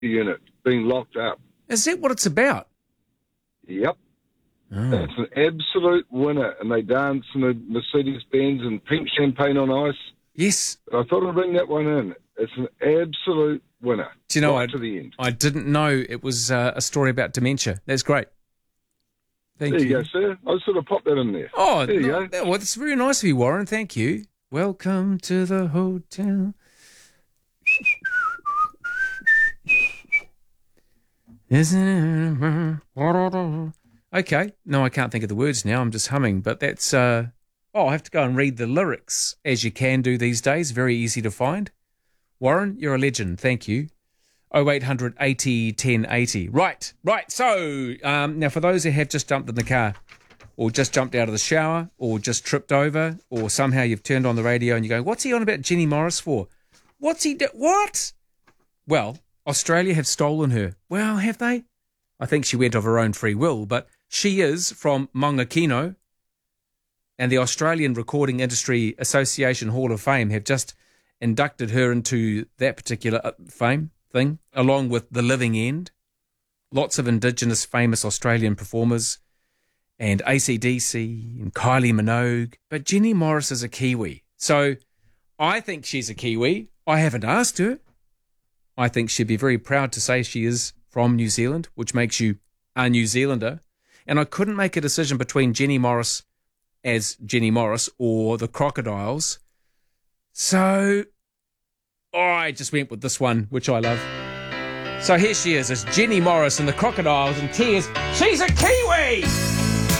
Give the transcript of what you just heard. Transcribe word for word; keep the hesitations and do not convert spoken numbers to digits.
unit being locked up. Is that what it's about? Yep. Oh. It's an absolute winner, and they dance in the Mercedes-Benz and pink champagne on ice. Yes. I thought I'd bring that one in. It's an absolute winner. Do you know, right I, to the end. I didn't know it was uh, a story about dementia. That's great. Thank there you, you. go, sir. I sort of popped that in there. Oh, there you no, go. Well, it's very nice of you, Warren. Thank you. Welcome to the hotel. Isn't it? Okay. No, I can't think of the words now. I'm just humming. But that's... Uh, oh, I have to go and read the lyrics, as you can do these days. Very easy to find. Warren, you're a legend. Thank you. oh eight hundred eighty ten eighty. Right, right. So, um, now for those who have just jumped in the car or just jumped out of the shower or just tripped over or somehow you've turned on the radio and you're going, what's he on about Jenny Morris for? What's he do? What? Well, Australia have stolen her. Well, have they? I think she went of her own free will, but she is from Maunga Kino, and the Australian Recording Industry Association Hall of Fame have just inducted her into that particular fame thing, along with The Living End, lots of Indigenous famous Australian performers, and A C D C and Kylie Minogue. But Jenny Morris is a Kiwi. So I think she's a Kiwi. I haven't asked her. I think she'd be very proud to say she is from New Zealand, which makes you a New Zealander. And I couldn't make a decision between Jenny Morris as Jenny Morris or the Crocodiles. So I just went with this one, which I love. So here she is, it's Jenny Morris and the Crocodiles and Tears. She's a Kiwi!